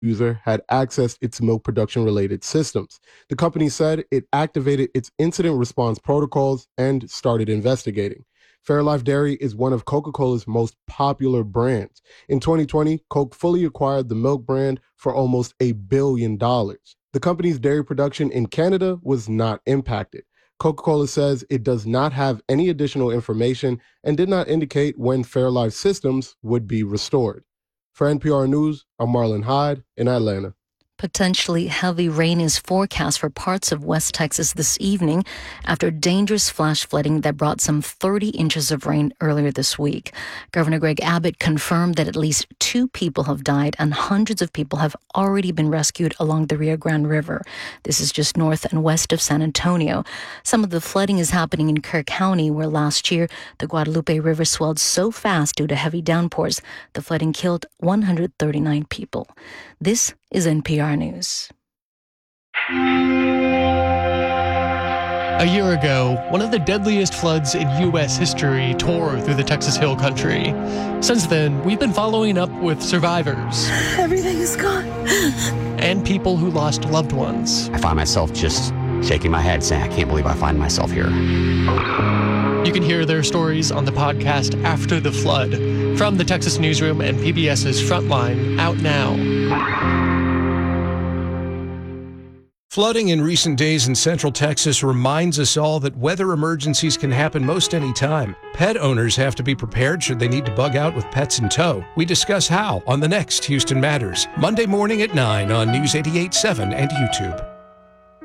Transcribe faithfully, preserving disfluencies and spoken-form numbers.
user had accessed its milk production-related systems. The company said it activated its incident response protocols and started investigating. Fairlife Dairy is one of Coca-Cola's most popular brands. In twenty twenty, Coke fully acquired the milk brand for almost a billion dollars. The company's dairy production in Canada was not impacted. Coca-Cola says it does not have any additional information and did not indicate when Fairlife systems would be restored. For N P R News, I'm Marlon Hyde in Atlanta. Potentially heavy rain is forecast for parts of West Texas this evening after dangerous flash flooding that brought some thirty inches of rain earlier this week. Governor Greg Abbott confirmed that at least two people have died and hundreds of people have already been rescued along the Rio Grande River. This is just north and west of San Antonio. Some of the flooding is happening in Kerr County, where last year the Guadalupe River swelled so fast due to heavy downpours, the flooding killed one hundred thirty-nine people. This is N P R News. A year ago, one of the deadliest floods in U S history tore through the Texas Hill Country. Since then, we've been following up with survivors. Everything is gone. And people who lost loved ones. I find myself just shaking my head saying, I can't believe I find myself here. You can hear their stories on the podcast After the Flood from the Texas Newsroom and PBS's Frontline, out now. Flooding in recent days in Central Texas reminds us all that weather emergencies can happen most any time. Pet owners have to be prepared should they need to bug out with pets in tow. We discuss how on the next Houston Matters, Monday morning at nine on News eighty-eight point seven and YouTube.